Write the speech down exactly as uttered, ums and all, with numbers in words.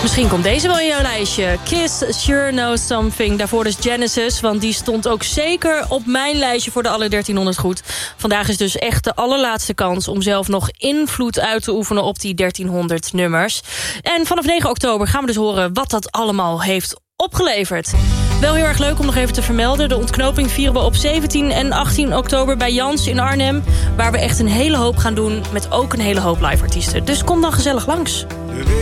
Misschien komt deze wel in jouw lijstje. Kiss, Sure Know Something. Daarvoor dus Genesis, want die stond ook zeker op mijn lijstje voor de alle dertienhonderd goed. Vandaag is dus echt de allerlaatste kans om zelf nog invloed uit te oefenen op die dertienhonderd nummers. En vanaf negen oktober gaan we dus horen wat dat allemaal heeft opgeleverd. Wel heel erg leuk om nog even te vermelden. De ontknoping vieren we op zeventien en achttien oktober bij Jans in Arnhem. Waar we echt een hele hoop gaan doen met ook een hele hoop live artiesten. Dus kom dan gezellig langs.